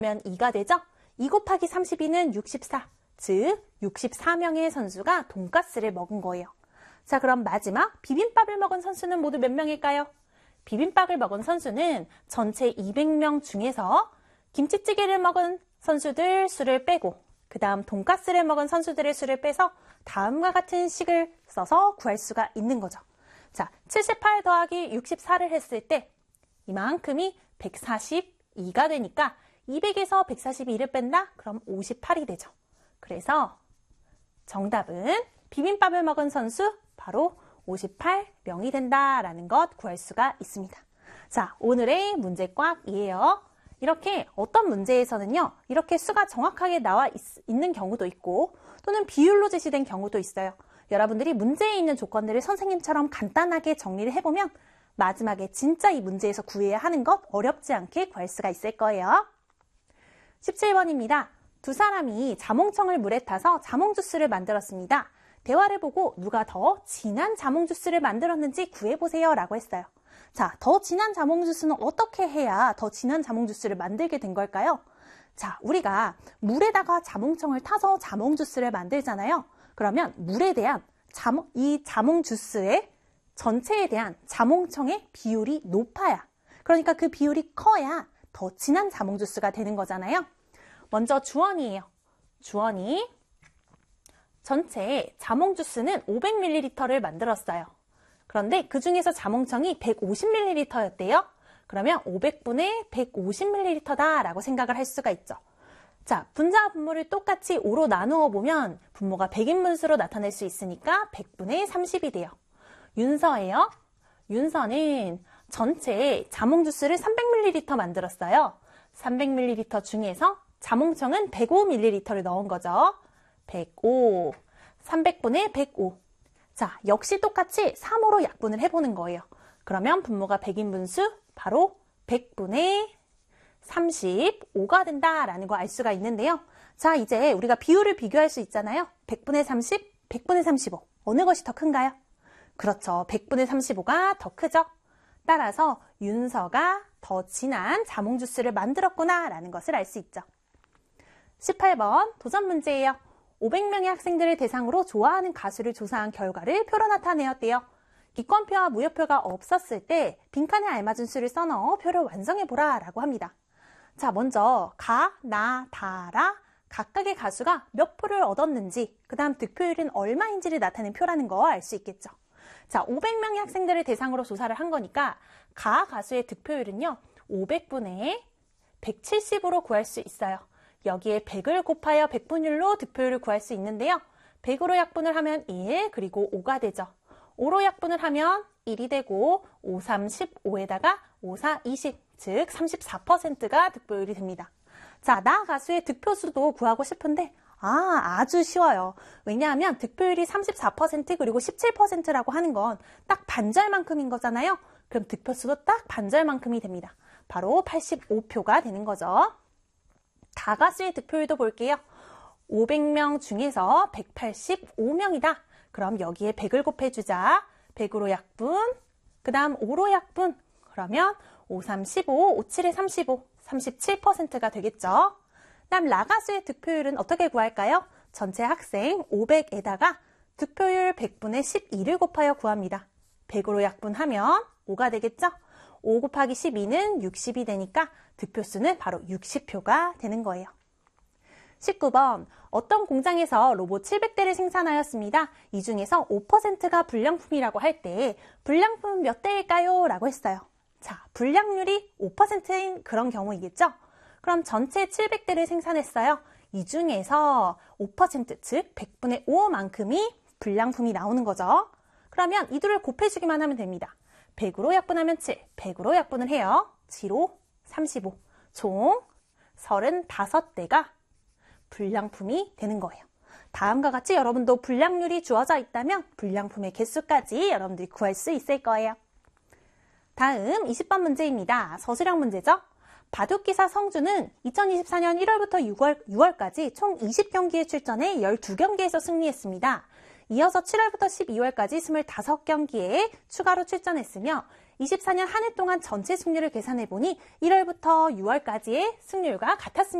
그러면 2가 되죠? 2 곱하기 32는 64, 즉 64명의 선수가 돈가스를 먹은 거예요. 자, 그럼 마지막 비빔밥을 먹은 선수는 모두 몇 명일까요? 비빔밥을 먹은 선수는 전체 200명 중에서 김치찌개를 먹은 선수들 수를 빼고 그 다음 돈가스를 먹은 선수들의 수를 빼서 다음과 같은 식을 써서 구할 수가 있는 거죠. 자, 78 더하기 64를 했을 때 이만큼이 142가 되니까 200에서 142를 뺀다? 그럼 58이 되죠. 그래서 정답은 비빔밥을 먹은 선수 바로 58명이 된다라는 것 구할 수가 있습니다. 자, 오늘의 문제 꽉이에요. 이렇게 어떤 문제에서는요, 이렇게 수가 정확하게 나와 있는 경우도 있고 또는 비율로 제시된 경우도 있어요. 여러분들이 문제에 있는 조건들을 선생님처럼 간단하게 정리를 해보면 마지막에 진짜 이 문제에서 구해야 하는 것 어렵지 않게 구할 수가 있을 거예요. 17번입니다. 두 사람이 자몽청을 물에 타서 자몽 주스를 만들었습니다. 대화를 보고 누가 더 진한 자몽 주스를 만들었는지 구해보세요 라고 했어요. 자, 더 진한 자몽 주스는 어떻게 해야 더 진한 자몽 주스를 만들게 된 걸까요? 자, 우리가 물에다가 자몽청을 타서 자몽 주스를 만들잖아요. 그러면 물에 대한 이 자몽 주스의 전체에 대한 자몽청의 비율이 높아야, 그러니까 그 비율이 커야 더 진한 자몽 주스가 되는 거잖아요. 먼저 주원이에요. 주원이 전체 자몽 주스는 500ml를 만들었어요. 그런데 그 중에서 자몽청이 150ml였대요. 그러면 500분의 150ml다 라고 생각을 할 수가 있죠. 자, 분자와 분모를 똑같이 5로 나누어 보면 분모가 100인분수로 나타낼 수 있으니까 100분의 30이 돼요. 윤서예요. 윤서는 전체 자몽 주스를 300ml 만들었어요. 300ml 중에서 자몽청은 105ml를 넣은 거죠. 105, 300분의 105. 자, 역시 똑같이 3으로 약분을 해보는 거예요. 그러면 분모가 100인분수 바로 100분의 35가 된다라는 거 알 수가 있는데요. 자, 이제 우리가 비율을 비교할 수 있잖아요. 100분의 30, 100분의 35. 어느 것이 더 큰가요? 그렇죠. 100분의 35가 더 크죠. 따라서 윤서가 더 진한 자몽 주스를 만들었구나 라는 것을 알 수 있죠. 18번 도전 문제예요. 500명의 학생들을 대상으로 좋아하는 가수를 조사한 결과를 표로 나타내었대요. 기권표와 무효표가 없었을 때 빈칸에 알맞은 수를 써넣어 표를 완성해보라 라고 합니다. 자, 먼저 가, 나, 다라 각각의 가수가 몇 표를 얻었는지, 그 다음 득표율은 얼마인지를 나타낸 표라는 거 알 수 있겠죠. 자, 500명의 학생들을 대상으로 조사를 한 거니까 가 가수의 득표율은요 500분의 170으로 구할 수 있어요. 여기에 100을 곱하여 100분율로 득표율을 구할 수 있는데요. 100으로 약분을 하면 1, 그리고 5가 되죠. 5로 약분을 하면 1이 되고 5, 3, 15에다가 5, 4, 20, 즉 34%가 득표율이 됩니다. 자, 나 가수의 득표수도 구하고 싶은데 아주 쉬워요. 왜냐하면 득표율이 34% 그리고 17%라고 하는 건 딱 반절만큼인 거잖아요. 그럼 득표수도 딱 반절만큼이 됩니다. 바로 85표가 되는 거죠. 다가수의 득표율도 볼게요. 500명 중에서 185명이다. 그럼 여기에 100을 곱해주자. 100으로 약분, 그 다음 5로 약분. 그러면 5, 3, 15, 5, 7에 35, 37%가 되겠죠. 다음 라가수의 득표율은 어떻게 구할까요? 전체 학생 500에다가 득표율 100분의 12를 곱하여 구합니다. 100으로 약분하면 5가 되겠죠? 5 곱하기 12는 60이 되니까 득표수는 바로 60표가 되는 거예요. 19번, 어떤 공장에서 로봇 700대를 생산하였습니다. 이 중에서 5%가 불량품이라고 할 때 불량품은 몇 대일까요? 라고 했어요. 자, 불량률이 5%인 그런 경우이겠죠? 그럼 전체 700대를 생산했어요. 이 중에서 5%, 즉 100분의 5만큼이 불량품이 나오는 거죠. 그러면 이 둘을 곱해주기만 하면 됩니다. 100으로 약분하면 7, 100으로 약분을 해요. 7호 35, 총 35대가 불량품이 되는 거예요. 다음과 같이 여러분도 불량률이 주어져 있다면 불량품의 개수까지 여러분들이 구할 수 있을 거예요. 다음 20번 문제입니다. 서술형 문제죠. 바둑기사 성주는 2024년 1월부터 6월까지 총 20경기에 출전해 12경기에서 승리했습니다. 이어서 7월부터 12월까지 25경기에 추가로 출전했으며 24년 한 해 동안 전체 승률을 계산해보니 1월부터 6월까지의 승률과 같았습니다.